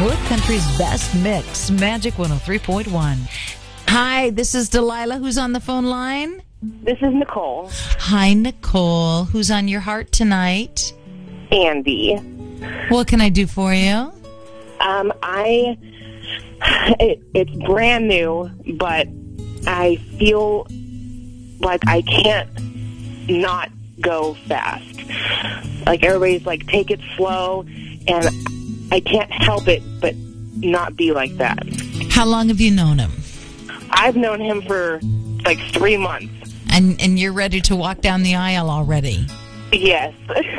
North Country's best mix, Magic 103.1. Hi, this is Delilah. Who's on the phone line? This is Nicole. Hi, Nicole. Who's on your heart tonight? Andy. What can I do for you? It's brand new, but I feel like I can't not go fast. Like everybody's like, take it slow, and I can't help it but not be like that. How long have you known him? I've known him for like 3 months. And you're ready to walk down the aisle already? Yes.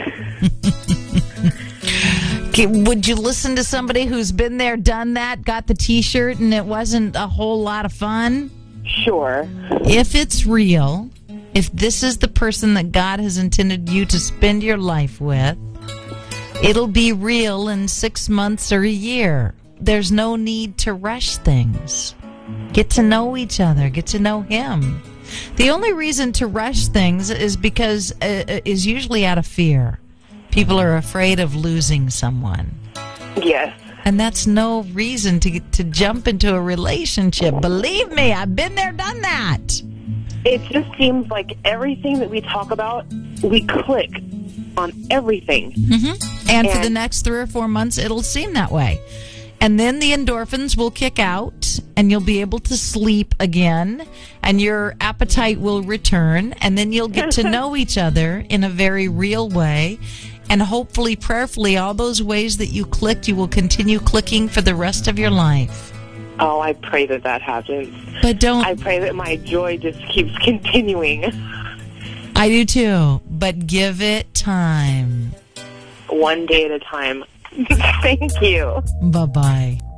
Would you listen to somebody who's been there, done that, got the T-shirt, and it wasn't a whole lot of fun? Sure. If it's real, if this is the person that God has intended you to spend your life with, it'll be real in 6 months or a year. There's no need to rush things. Get to know each other. Get to know him. The only reason to rush things is because is usually out of fear. People are afraid of losing someone. Yes. And that's no reason to jump into a relationship. Believe me, I've been there, done that. It just seems like everything that we talk about, we click on everything. Mm-hmm. And for the next 3 or 4 months, it'll seem that way. And then the endorphins will kick out, and you'll be able to sleep again, and your appetite will return, and then you'll get to know each other in a very real way. And hopefully, prayerfully, all those ways that you clicked, you will continue clicking for the rest of your life. Oh, I pray that happens. But don't... I pray that my joy just keeps continuing. I do too, but give it time. One day at a time. Thank you. Bye-bye.